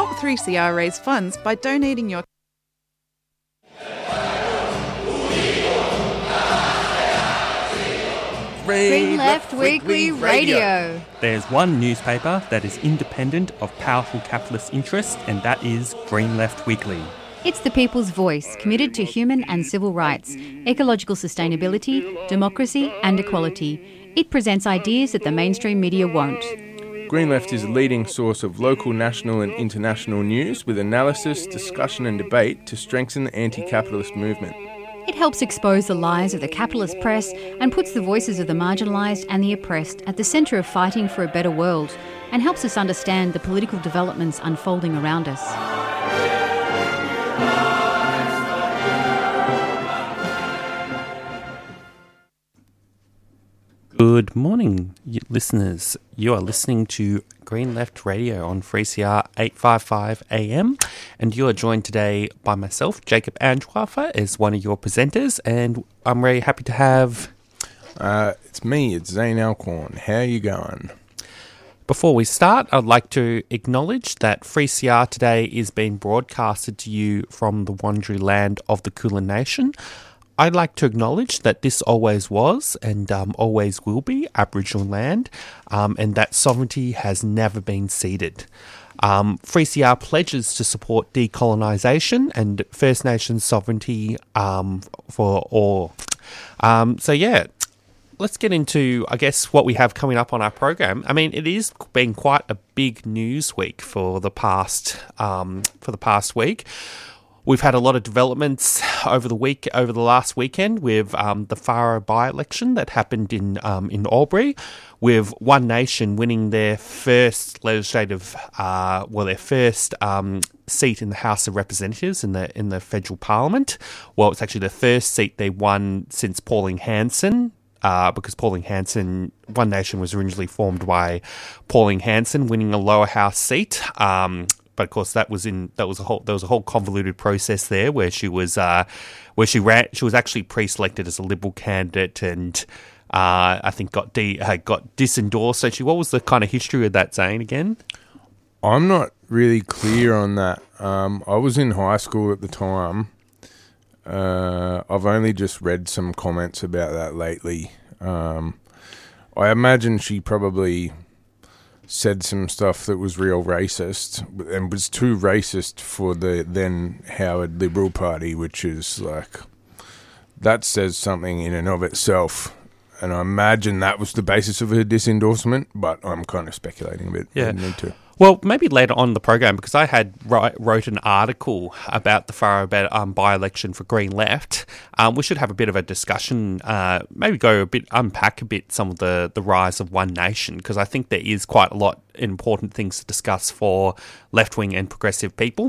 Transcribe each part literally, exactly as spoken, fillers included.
Help three C R raise funds by donating your Green Left Weekly Radio. There's one newspaper that is independent of powerful capitalist interests, and that is Green Left Weekly. It's the people's voice, committed to human and civil rights, ecological sustainability, democracy and equality. It presents ideas that the mainstream media won't. Green Left is a leading source of local, national and international news with analysis, discussion and debate to strengthen the anti-capitalist movement. It helps expose the lies of the capitalist press and puts the voices of the marginalised and the oppressed at the centre of fighting for a better world, and helps us understand the political developments unfolding around us. Good morning, listeners. You are listening to Green Left Radio on three C R eight fifty-five A M, and you are joined today by myself, Jacob Anschwaffer, as one of your presenters, and I'm very happy to have... Uh, it's me, it's Zane Alcorn. How you going? Before we start, I'd like to acknowledge that three C R today is being broadcasted to you from the Wurundjeri land of the Kulin Nation. I'd like to acknowledge that this always was and um, always will be Aboriginal land, um, and that sovereignty has never been ceded. Um, three C R pledges to support decolonisation and First Nations sovereignty um, for all. Um, so yeah, let's get into, I guess, what we have coming up on our program. I mean, it is been quite a big news week for the past um, for the past week. We've had a lot of developments over the week, over the last weekend, with um, the Faro by-election that happened in um, in Albury, with One Nation winning their first legislative, uh, well, their first um, seat in the House of Representatives in the in the federal Parliament. Well, it's actually the first seat they won since Pauline Hanson. Uh, because Pauline Hanson, One Nation was originally formed by Pauline Hanson winning a lower house seat. Um, But of course, that was in that was a whole there was a whole convoluted process there where she was uh, where she ran she was actually pre-selected as a Liberal candidate and uh, I think got de, uh, got disendorsed. So, she, what was the kind of history of that, Zane? Again, I'm not really clear on that. Um, I was in high school at the time. Uh, I've only just read some comments about that lately. Um, I imagine she probably said some stuff that was real racist and was too racist for the then Howard Liberal Party, which is like, that says something in and of itself. And I imagine that was the basis of her disendorsement, but I'm kind of speculating a bit. Yeah. I need to. Well, maybe later on in the program, because I had write, wrote an article about the Faro um, by-election for Green Left. Um, we should have a bit of a discussion, uh, maybe go a bit, unpack a bit some of the, the rise of One Nation, because I think there is quite a lot of important things to discuss for left-wing and progressive people.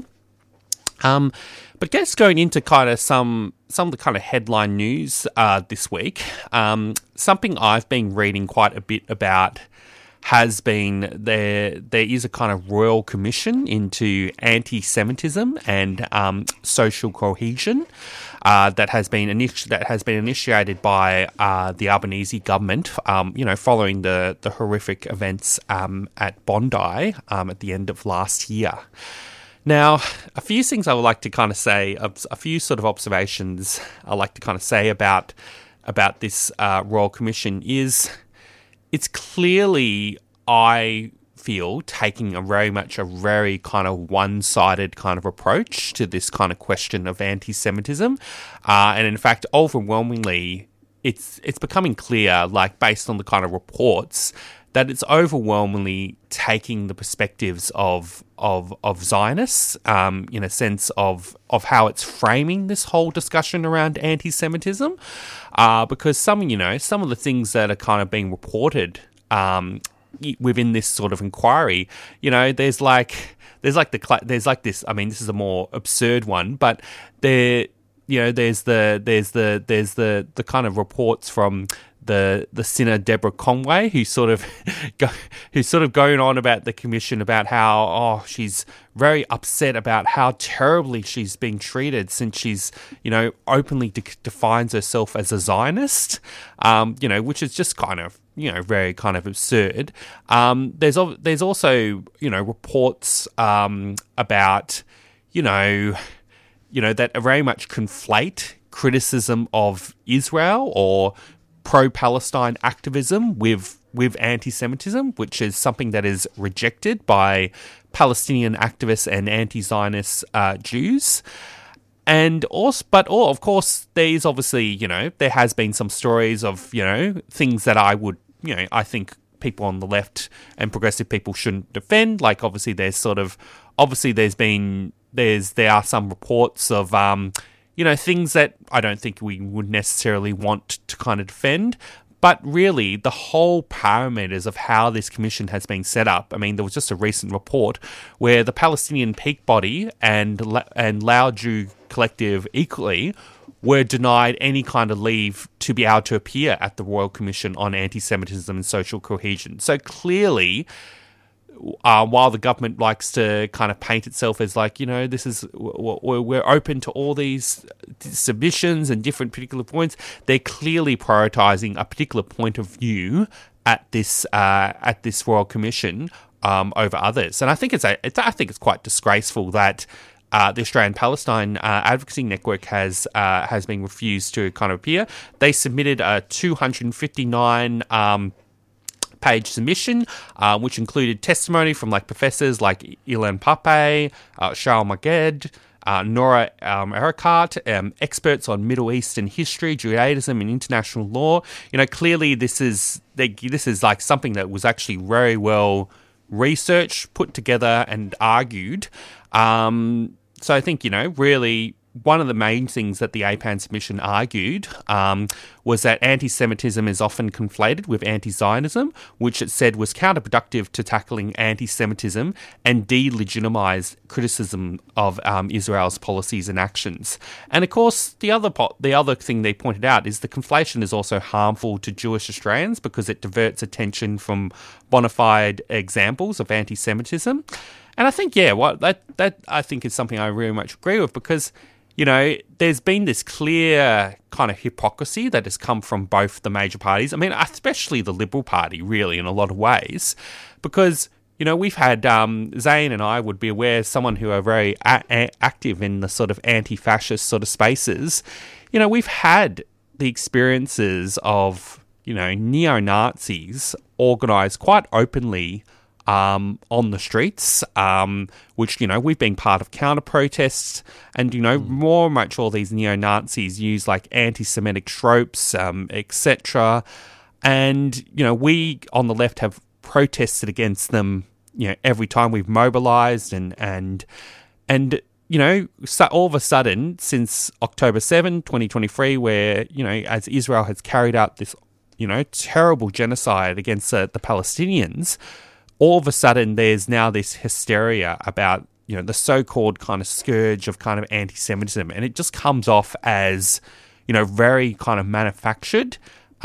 Um, but I guess going into kind of some some of the kind of headline news uh, this week, um, something I've been reading quite a bit about has been there. There is a kind of royal commission into anti-Semitism and um, social cohesion uh, that has been initi- that has been initiated by uh, the Albanese government. Um, you know, following the the horrific events um, at Bondi um, at the end of last year. Now, a few things I would like to kind of say, a few sort of observations I like to kind of say about about this uh, royal commission is, it's clearly, I feel, taking a very much a very kind of one-sided kind of approach to this kind of question of anti-Semitism. Uh, and in fact, overwhelmingly, it's it's becoming clear, like based on the kind of reports, that it's overwhelmingly taking the perspectives of of of Zionists, um, in a sense of of how it's framing this whole discussion around anti-Semitism, uh, because some you know some of the things that are kind of being reported um, within this sort of inquiry, you know, there's like there's like the there's like this. I mean, this is a more absurd one, but there. You know, there's the there's the there's the the kind of reports from the the sinner Deborah Conway, who's sort of go, who's sort of going on about the commission about how oh she's very upset about how terribly she's been treated since she's you know openly de- defines herself as a Zionist, um, you know, which is just kind of you know very kind of absurd. Um, there's there's also you know reports um, about you know you know that very much conflate criticism of Israel or pro-Palestine activism with with anti-Semitism, which is something that is rejected by Palestinian activists and anti-Zionist uh, Jews. And also, but oh, of course, there's obviously, you know, there has been some stories of, you know, things that I would, you know, I think people on the left and progressive people shouldn't defend. Like, obviously, there's sort of, obviously, there's been, there's, there are some reports of, um, you know, things that I don't think we would necessarily want to kind of defend. But really, the whole parameters of how this commission has been set up, I mean, there was just a recent report where the Palestinian Peak Body and, and Lao Jew Collective equally were denied any kind of leave to be able to appear at the Royal Commission on Anti-Semitism and Social Cohesion. So clearly, Uh, while the government likes to kind of paint itself as like, you know, this is, we're, we're open to all these submissions and different particular points, they're clearly prioritising a particular point of view at this uh, at this Royal Commission um, over others. And I think it's a, it's, I think it's quite disgraceful that uh, the Australian Palestine uh, Advocacy Network has uh, has been refused to kind of appear. They submitted a two hundred fifty-nine Um, page submission, uh, which included testimony from like professors like Ilan Pape, uh, Charles Maged, uh, Nora um, Erekat, um, experts on Middle Eastern history, Judaism, and international law. You know, clearly this is they, this is like something that was actually very well researched, put together, and argued. Um, so I think you know really. One of the main things that the A PAN submission argued um, was that anti-Semitism is often conflated with anti-Zionism, which it said was counterproductive to tackling anti-Semitism and delegitimise criticism of um, Israel's policies and actions. And of course, the other po- the other thing they pointed out is the conflation is also harmful to Jewish Australians because it diverts attention from bona fide examples of anti-Semitism. And I think, yeah, what that that I think is something I really much agree with because. You know, there's been this clear kind of hypocrisy that has come from both the major parties. I mean, especially the Liberal Party, really, in a lot of ways. Because, you know, we've had, um, Zane and I would be aware, someone who are very a- a- active in the sort of anti-fascist sort of spaces. You know, we've had the experiences of, you know, neo-Nazis organised quite openly Um, on the streets, um, which, you know, we've been part of counter-protests and, you know, mm. more much all these neo-Nazis use, like, anti-Semitic tropes, um, et cetera. And, you know, we on the left have protested against them, you know, every time we've mobilised and, and, and, you know, so all of a sudden, since October seventh, twenty twenty-three, where, you know, as Israel has carried out this, you know, terrible genocide against uh, the Palestinians, all of a sudden there's now this hysteria about, you know, the so-called kind of scourge of kind of anti-Semitism. And it just comes off as, you know, very kind of manufactured.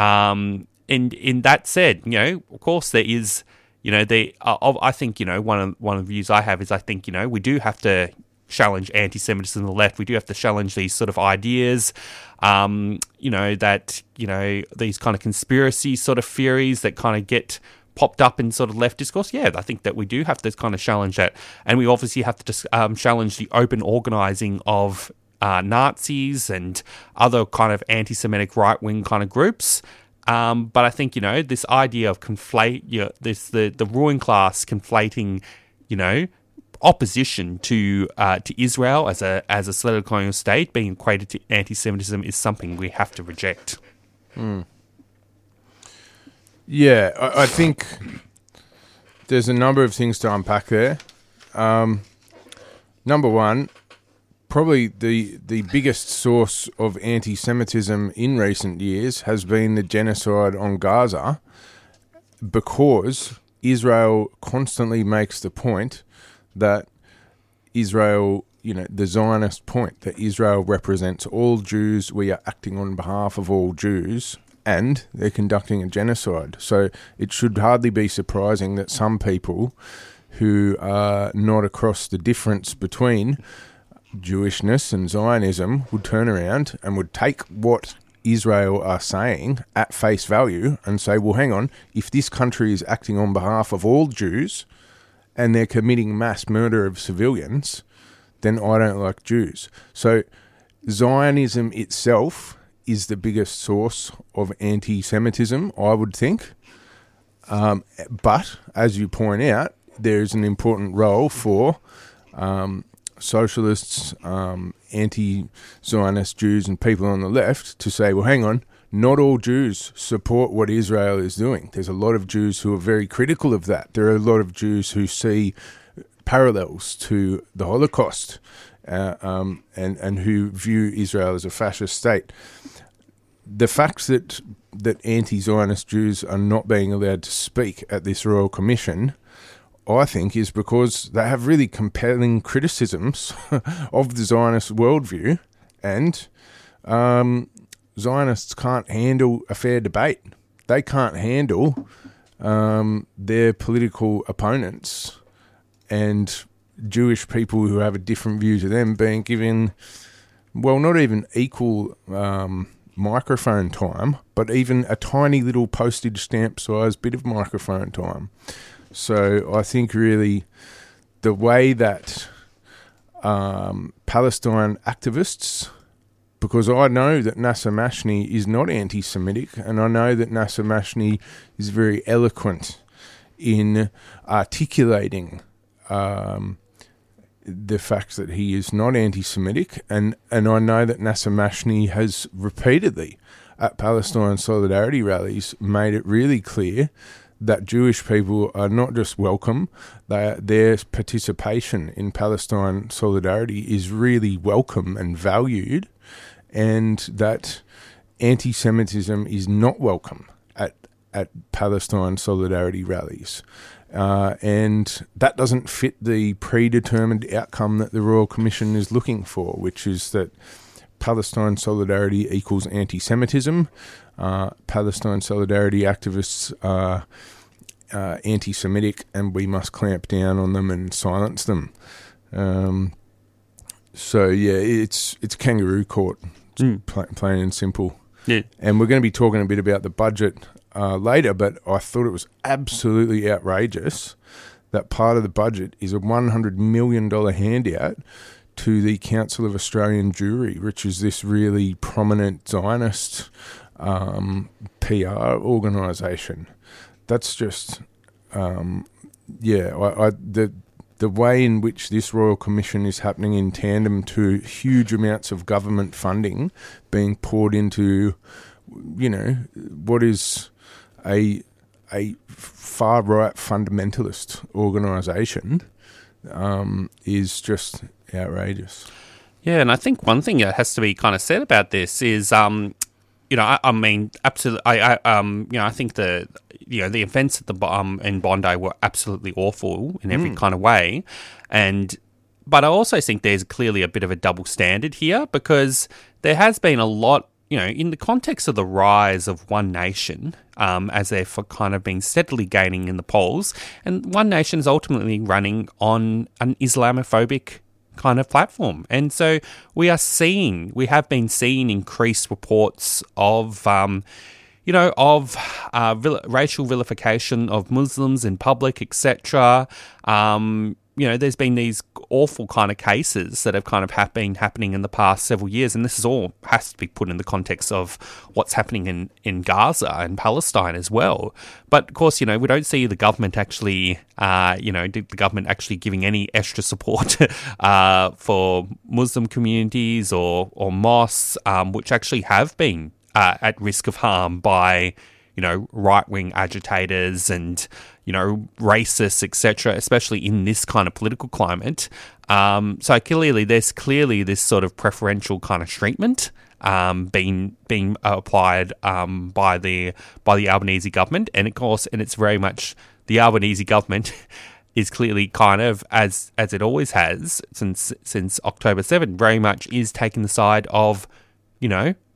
Um, and in that said, you know, of course there is, you know, the, uh, I think, you know, one of, one of the views I have is I think, you know, we do have to challenge anti-Semitism on the left. We do have to challenge these sort of ideas, um, you know, that, you know, these kind of conspiracy sort of theories that kind of get popped up in sort of left discourse. Yeah, I think that we do have to kind of challenge that. And we obviously have to just um, challenge the open organising of uh, Nazis and other kind of anti-Semitic right-wing kind of groups. Um, but I think, you know, this idea of conflate, you know, this the, the ruling class conflating, you know, opposition to uh, to Israel as a as a settler colonial state being equated to anti-Semitism is something we have to reject. Mm. Yeah, I, I think there's a number of things to unpack there. Um, number one, probably the the biggest source of anti-Semitism in recent years has been the genocide on Gaza, because Israel constantly makes the point that Israel, you know, the Zionist point that Israel represents all Jews, we are acting on behalf of all Jews. and they're conducting a genocide. So it should hardly be surprising that some people who are not across the difference between Jewishness and Zionism would turn around and would take what Israel are saying at face value and say, well, hang on, if this country is acting on behalf of all Jews and they're committing mass murder of civilians, then I don't like Jews. So Zionism itself is the biggest source of anti-Semitism, I would think. Um, but, as you point out, there is an important role for um, socialists, um, anti-Zionist Jews and people on the left to say, well, hang on, not all Jews support what Israel is doing. There's a lot of Jews who are very critical of that. There are a lot of Jews who see parallels to the Holocaust uh, um, and, and who view Israel as a fascist state. The fact that that anti-Zionist Jews are not being allowed to speak at this Royal Commission, I think, is because they have really compelling criticisms of the Zionist worldview, and um, Zionists can't handle a fair debate. They can't handle um, their political opponents and Jewish people who have a different view to them being given, well, not even equal um, microphone time, but even a tiny little postage stamp size bit of microphone time. So I think really the way that um, Palestine activists, because I know that Nasser Mashni is not anti-Semitic, and I know that Nasser Mashni is very eloquent in articulating um, the fact that he is not anti-Semitic, and, and I know that Nasser Mashni has repeatedly at Palestine Solidarity rallies made it really clear that Jewish people are not just welcome, they, their participation in Palestine Solidarity is really welcome and valued, and that anti-Semitism is not welcome at, at Palestine Solidarity rallies. Uh, and that doesn't fit the predetermined outcome that the Royal Commission is looking for, which is that Palestine Solidarity equals anti-Semitism. Uh, Palestine Solidarity activists are uh, anti-Semitic, and we must clamp down on them and silence them. Um, so yeah, it's it's kangaroo court, mm. plain, plain and simple. Yeah, and we're going to be talking a bit about the budget uh, later, but I thought it was absolutely outrageous that part of the budget is a one hundred million dollars handout to the Council of Australian Jewry, which is this really prominent Zionist um, P R organisation. That's just, um, yeah, I, I, the the way in which this Royal Commission is happening in tandem to huge amounts of government funding being poured into, you know, what is a a far right fundamentalist organisation um, is just outrageous. Yeah, and I think one thing that has to be kind of said about this is, um, you know, I, I mean, absolutely, I, I, um, you know, I think the, you know, the events at the um in Bondi were absolutely awful in every mm. kind of way, and but I also think there's clearly a bit of a double standard here, because there has been a lot, you know, in the context of the rise of One Nation, um, as they're for kind of been steadily gaining in the polls, and One Nation is ultimately running on an Islamophobic kind of platform. And so we are seeing, we have been seeing increased reports of, um, you know, of uh, vil- racial vilification of Muslims in public, et cetera. Um, you know, there's been these awful kind of cases that have kind of ha- been happening in the past several years, and this is all has to be put in the context of what's happening in, in Gaza and Palestine as well. But of course, you know, we don't see the government actually, uh, you know, the government actually giving any extra support uh, for Muslim communities or or mosques, um, which actually have been uh, at risk of harm by, you know, right-wing agitators and, you know, racists, et cetera, especially in this kind of political climate. Um, so clearly, there's clearly this sort of preferential kind of treatment um, being being applied um, by the by the Albanese government, and of course, and it's very much the Albanese government is clearly kind of, as as it always has since since October seventh, very much is taking the side of, you know,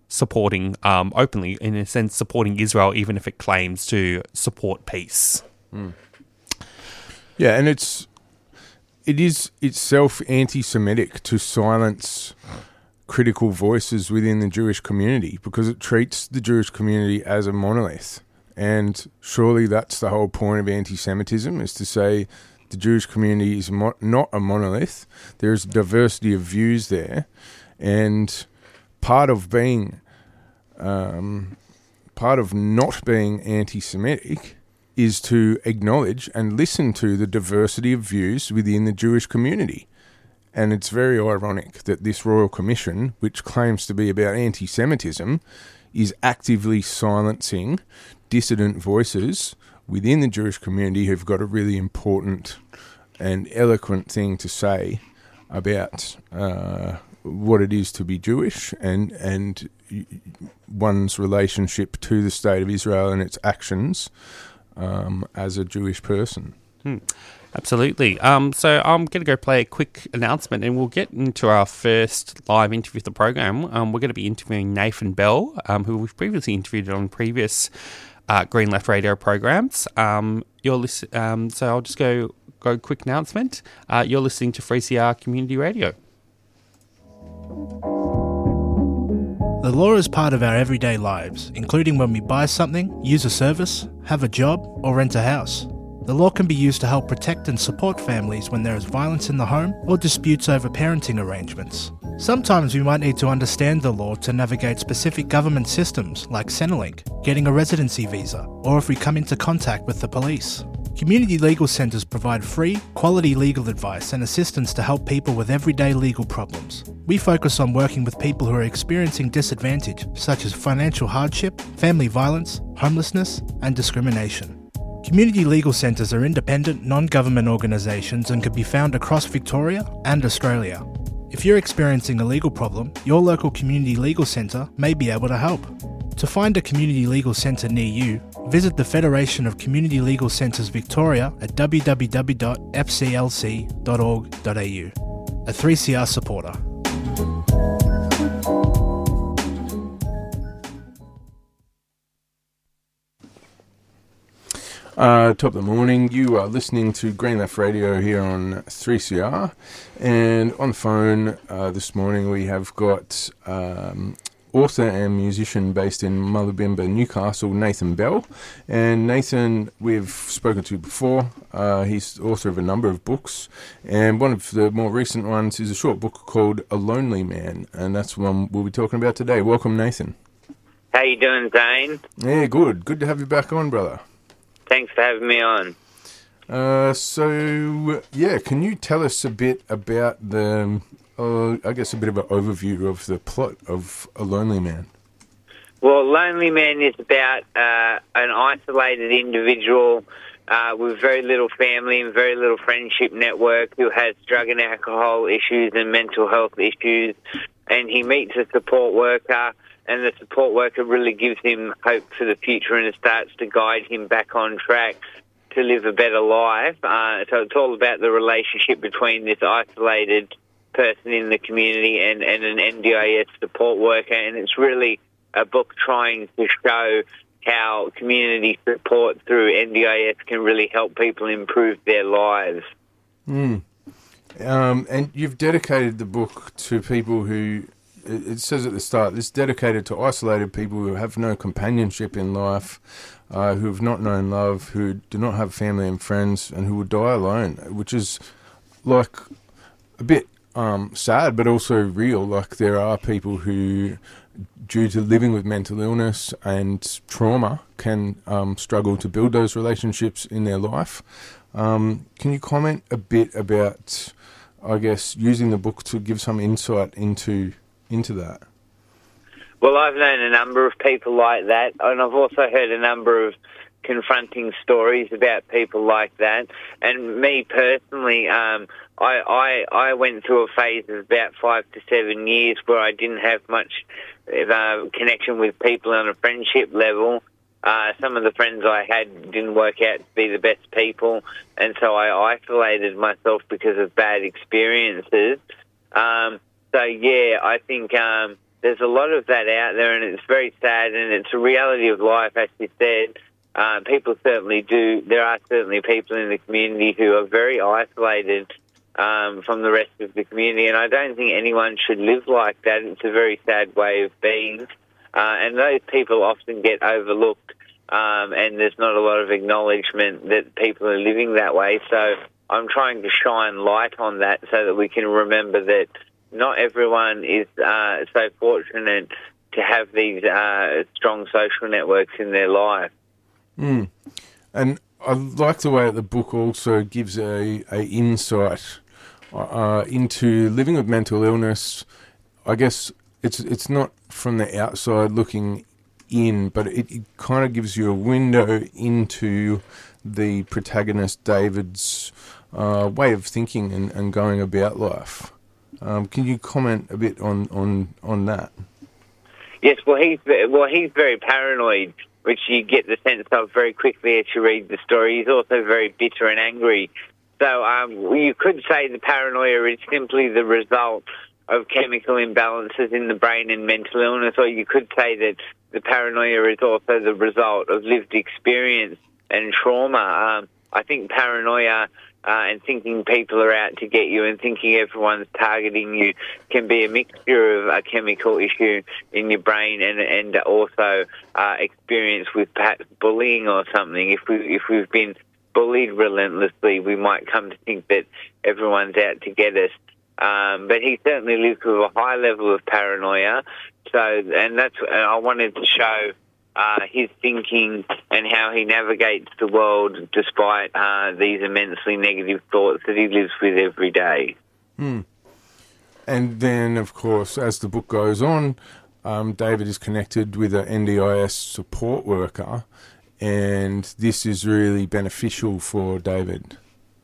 supporting, um, openly, in a sense, supporting Israel, even if it claims to support peace. Mm. Yeah, and it's it is itself anti-Semitic to silence critical voices within the Jewish community because it treats the Jewish community as a monolith. And surely that's the whole point of anti-Semitism, is to say the Jewish community is mo- not a monolith. There's diversity of views there. And part of being, um, part of not being anti-Semitic is to acknowledge and listen to the diversity of views within the Jewish community. And it's very ironic that this Royal Commission, which claims to be about anti-Semitism, is actively silencing dissident voices within the Jewish community who've got a really important and eloquent thing to say about uh, what it is to be Jewish and, and one's relationship to the State of Israel and its actions um, as a Jewish person. Hmm. Absolutely. Um, so I'm going to go play a quick announcement and we'll get into our first live interview of the program. Um, we're going to be interviewing Nathan Bell, um, who we've previously interviewed on previous uh, Green Left Radio programs. Um, you're listen- um, so I'll just go, go quick announcement. Uh, you're listening to three C R Community Radio. The law is part of our everyday lives, including when we buy something, use a service, have a job, or rent a house. The law can be used to help protect and support families when there is violence in the home or disputes over parenting arrangements. Sometimes we might need to understand the law to navigate specific government systems like Centrelink, getting a residency visa, or if we come into contact with the police. Community legal centres provide free, quality legal advice and assistance to help people with everyday legal problems. We focus on working with people who are experiencing disadvantage, such as financial hardship, family violence, homelessness, and discrimination. Community legal centres are independent, non-government organisations and can be found across Victoria and Australia. If you're experiencing a legal problem, your local community legal centre may be able to help. To find a community legal centre near you, visit the Federation of Community Legal Centres Victoria at w w w dot f c l c dot org dot a u. A three C R supporter. Uh, top of the morning, you are listening to Green Left Radio here on three C R, and on the phone uh, this morning we have got um, author and musician based in Mullumbimba, Newcastle, Nathan Bell. And Nathan, we've spoken to before. Uh, he's the author of a number of books, and one of the more recent ones is a short book called A Lonely Man, and that's one we'll be talking about today. Welcome, Nathan. How you doing, Zane? Yeah, good. Good to have you back on, brother. Thanks for having me on. Uh, so, yeah, can you tell us a bit about the, uh, I guess, a bit of an overview of the plot of A Lonely Man? Well, Lonely Man is about uh, an isolated individual uh, with very little family and very little friendship network who has drug and alcohol issues and mental health issues, and he meets a support worker, and the support worker really gives him hope for the future and it starts to guide him back on track to live a better life. Uh, so it's all about the relationship between this isolated person in the community and, and an N D I S support worker, and it's really a book trying to show how community support through N D I S can really help people improve their lives. Mm. Um, and you've dedicated the book to people who, it says at the start, it's dedicated to isolated people who have no companionship in life, uh, who have not known love, who do not have family and friends, and who will die alone, which is like a bit um, sad, but also real. Like there are people who, due to living with mental illness and trauma, can um, struggle to build those relationships in their life. Um, can you comment a bit about, I guess, using the book to give some insight into into that? Well, I've known a number of people like that, and I've also heard a number of confronting stories about people like that. And me personally, um, I, I I went through a phase of about five to seven years where I didn't have much uh, connection with people on a friendship level. Uh, some of the friends I had didn't work out to be the best people, and so I isolated myself because of bad experiences. Um, So, yeah, I think um, there's a lot of that out there, and it's very sad, and it's a reality of life, as you said. Uh, people certainly do. There are certainly people in the community who are very isolated um, from the rest of the community, and I don't think anyone should live like that. It's a very sad way of being, uh, and those people often get overlooked, um, and there's not a lot of acknowledgement that people are living that way. So I'm trying to shine light on that so that we can remember that not everyone is uh, so fortunate to have these uh, strong social networks in their life. Mm. And I like the way that the book also gives a, a insight uh, into living with mental illness. I guess it's it's not from the outside looking in, but it, it kind of gives you a window into the protagonist David's uh, way of thinking and, and going about life. Um, can you comment a bit on, on, on that? Yes, well, he's well, he's very paranoid, which you get the sense of very quickly as you read the story. He's also very bitter and angry. So um, you could say the paranoia is simply the result of chemical imbalances in the brain and mental illness, or you could say that the paranoia is also the result of lived experience and trauma. Um, I think paranoia Uh, and thinking people are out to get you and thinking everyone's targeting you can be a mixture of a chemical issue in your brain and and also uh, experience with perhaps bullying or something. If we if we've been bullied relentlessly, we might come to think that everyone's out to get us. Um, but he certainly lives with a high level of paranoia. So, and that's uh, I wanted to show Uh, his thinking and how he navigates the world despite uh, these immensely negative thoughts that he lives with every day. Hmm. And then, of course, as the book goes on, um, David is connected with an N D I S support worker, and this is really beneficial for David.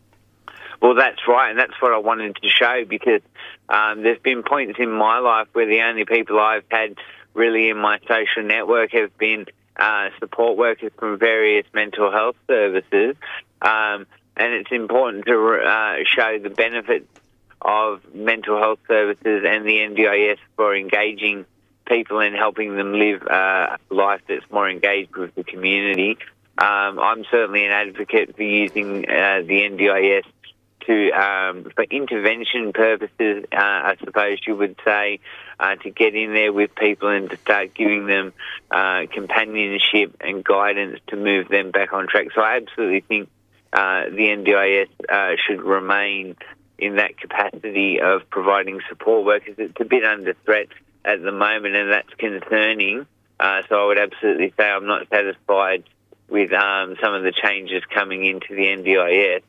Well, that's right, and that's what I wanted to show, because um, there's been points in my life where the only people I've had really in my social network have been uh, support workers from various mental health services, um, and it's important to uh, show the benefits of mental health services and the N D I S for engaging people and helping them live uh, a life that's more engaged with the community. Um, I'm certainly an advocate for using uh, the N D I S to um, for intervention purposes, uh, I suppose you would say, uh, to get in there with people and to start giving them uh, companionship and guidance to move them back on track. So I absolutely think uh, the N D I S uh, should remain in that capacity of providing support workers. It's a bit under threat at the moment, and that's concerning. Uh, so I would absolutely say I'm not satisfied with um, some of the changes coming into the N D I S.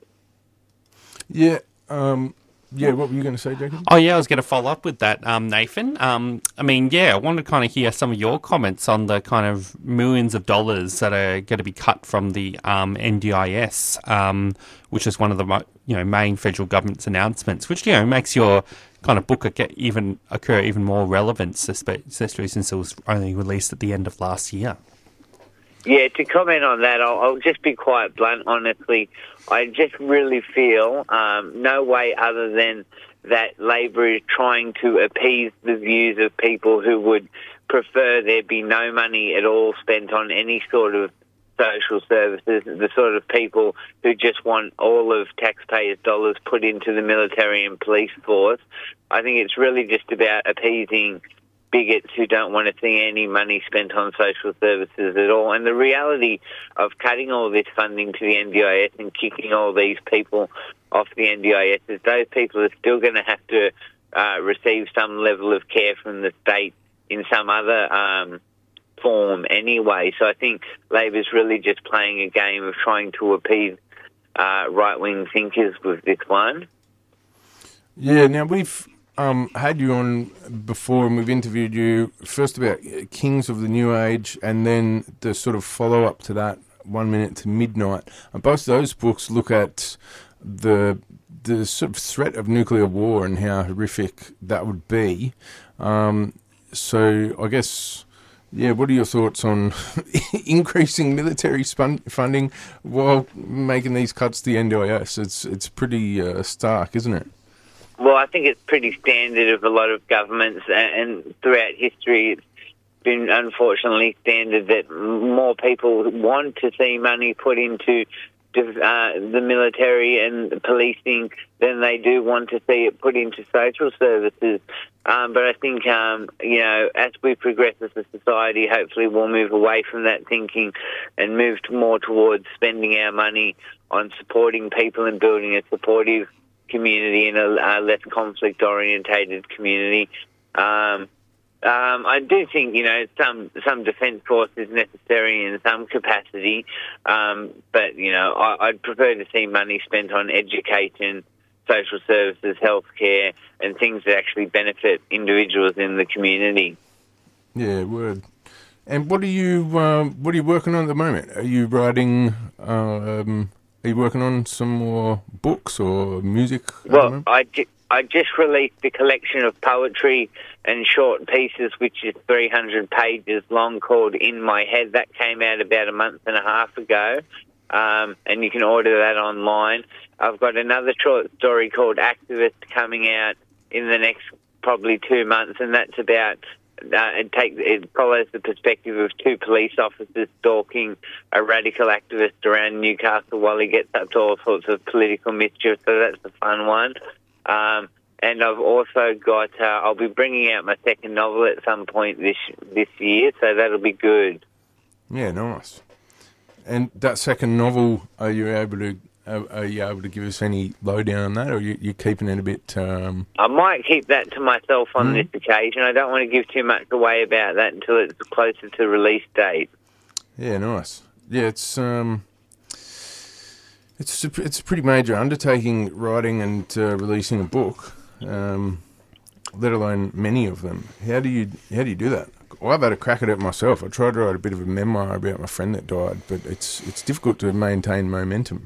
Yeah, um, yeah. What were you going to say, Jacob? Oh, yeah, I was going to follow up with that, um, Nathan. Um, I mean, yeah, I wanted to kind of hear some of your comments on the kind of millions of dollars that are going to be cut from the um, N D I S, um, which is one of the you know main federal government's announcements, which you know makes your kind of book get even occur even more relevant, especially since it was only released at the end of last year. Yeah, to comment on that, I'll, I'll just be quite blunt, honestly. I just really feel um, no way other than that Labor is trying to appease the views of people who would prefer there be no money at all spent on any sort of social services, the sort of people who just want all of taxpayers' dollars put into the military and police force. I think it's really just about appeasing bigots who don't want to see any money spent on social services at all. And the reality of cutting all this funding to the N D I S and kicking all these people off the N D I S is those people are still going to have to uh, receive some level of care from the state in some other um, form anyway. So I think Labor's really just playing a game of trying to appease uh, right-wing thinkers with this one. Yeah, now we've Um, had you on before, and we've interviewed you first about Kings of the New Age, and then the sort of follow-up to that, One Minute to Midnight. And both those books look at the the sort of threat of nuclear war and how horrific that would be. Um, so I guess, yeah, what are your thoughts on increasing military spun- funding while making these cuts to the N D I S? It's, it's pretty uh, stark, isn't it? well, I think it's pretty standard of a lot of governments, and, and throughout history it's been unfortunately standard that more people want to see money put into uh, the military and policing than they do want to see it put into social services. Um, but I think, um, you know, as we progress as a society, hopefully we'll move away from that thinking and move more towards spending our money on supporting people and building a supportive community and a, a less conflict-orientated community. Um, um, I do think, you know, some some defence force is necessary in some capacity, um, but, you know, I, I'd prefer to see money spent on education, social services, healthcare, and things that actually benefit individuals in the community. Yeah, word. And what are you um, what are you working on at the moment? Are you writing? Um, are you working on some more books or music? Well, I, ju- I just released a collection of poetry and short pieces, which is three hundred pages long, called In My Head. That came out about a month and a half ago, um, and you can order that online. I've got another short story called Activist coming out in the next probably two months, and that's about uh, it, take, it follows the perspective of two police officers stalking a radical activist around Newcastle while he gets up to all sorts of political mischief, so that's a fun one. Um, and I've also got, uh, I'll be bringing out my second novel at some point this this year, so that'll be good. Yeah, nice. And that second novel, are you able to Are, are you able to give us any lowdown on that, or are you, you're keeping it a bit... Um... I might keep that to myself on mm. this occasion. I don't want to give too much away about that until it's closer to release date. Yeah, nice. Yeah, it's um, it's a, it's a pretty major undertaking, writing and uh, releasing a book, um, let alone many of them. How do you how do you do that? Well, I've had a crack at it myself. I tried to write a bit of a memoir about my friend that died, but it's it's difficult to maintain momentum.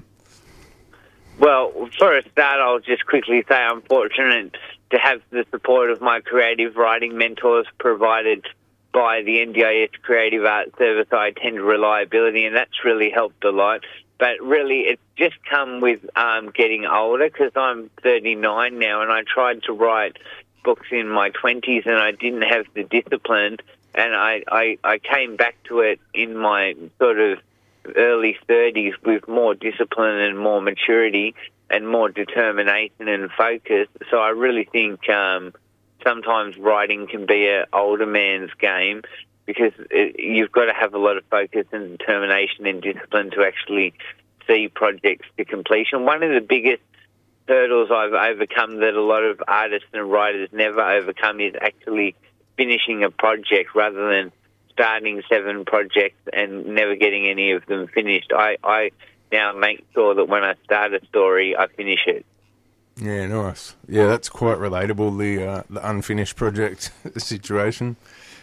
Well, for a start, I'll just quickly say I'm fortunate to have the support of my creative writing mentors provided by the N D I S Creative Arts Service. I attend Reliability, and that's really helped a lot. But really, it's just come with um, getting older, because I'm thirty-nine now, and I tried to write books in my twenties, and I didn't have the discipline, and I, I, I came back to it in my sort of early thirties with more discipline and more maturity and more determination and focus. So I really think um, sometimes writing can be an older man's game, because it, you've got to have a lot of focus and determination and discipline to actually see projects to completion. One of the biggest hurdles I've overcome that a lot of artists and writers never overcome is actually finishing a project, rather than starting seven projects and never getting any of them finished. I, I now make sure that when I start a story, I finish it. Yeah, nice. Yeah, that's quite relatable, the uh, the unfinished project situation.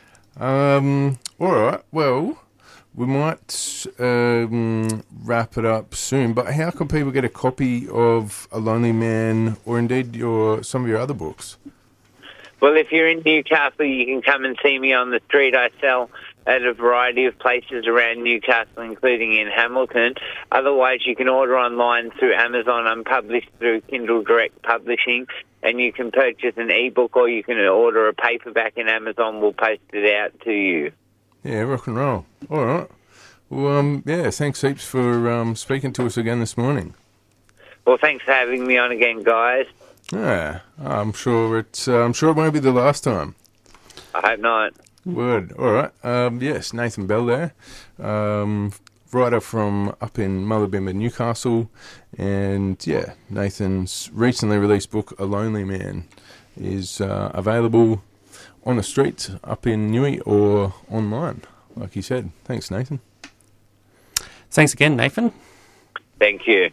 Um, all right, well, we might um, wrap it up soon, but how can people get a copy of A Lonely Man, or indeed your some of your other books? Well, if you're in Newcastle, you can come and see me on the street. I sell at a variety of places around Newcastle, including in Hamilton. Otherwise, you can order online through Amazon. I'm published through Kindle Direct Publishing, and you can purchase an ebook, or you can order a paperback, and Amazon will post it out to you. Yeah, rock and roll. All right. Well, um, yeah, thanks heaps for um, speaking to us again this morning. Well, thanks for having me on again, guys. Yeah, I'm sure it's. Uh, I'm sure it won't be the last time. I hope not. Word. All right. Um, yes, Nathan Bell there, um, writer from up in Mullabimba, Newcastle, and yeah, Nathan's recently released book, A Lonely Man, is uh, available on the streets up in Newey or online, like you said. Thanks, Nathan. Thanks again, Nathan. Thank you.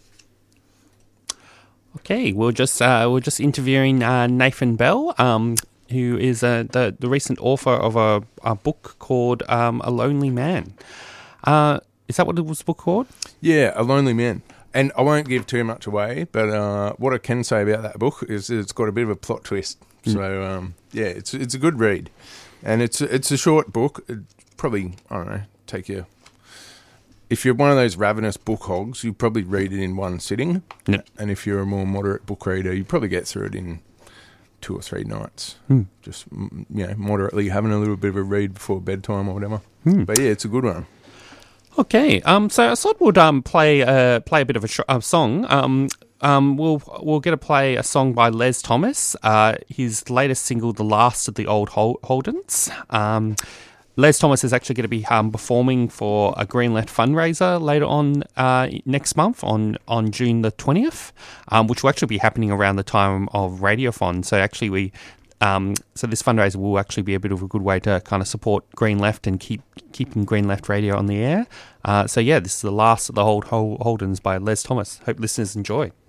Okay, we're just uh, we're just interviewing uh, Nathan Bell, um, who is uh, the the recent author of a, a book called um, A Lonely Man. Uh, is that what it was the book called? Yeah, A Lonely Man. And I won't give too much away, but uh, what I can say about that book is it's got a bit of a plot twist. Mm. So um, yeah, it's it's a good read, and it's it's a short book. It probably I don't know take you. if you're one of those ravenous book hogs, you probably read it in one sitting. Yep. And if you're a more moderate book reader, you probably get through it in two or three nights. Hmm. Just, mm, you know, moderately having a little bit of a read before bedtime or whatever. Hmm. But yeah, it's a good one. Okay, um, so I thought we'd um, play uh, play a bit of a, sh- a song. Um, um, we'll we'll get to play a song by Les Thomas. Uh, his latest single, "The Last of the Old Hol- Holdens." Um, Les Thomas is actually going to be um, performing for a Green Left fundraiser later on uh, next month on, on June the twentieth, um, which will actually be happening around the time of Radiothon. So actually we. Um, so this fundraiser will actually be a bit of a good way to kind of support Green Left and keep keeping Green Left Radio on the air. Uh, so yeah, this is The Last of the Old Holdens by Les Thomas. Hope listeners enjoy.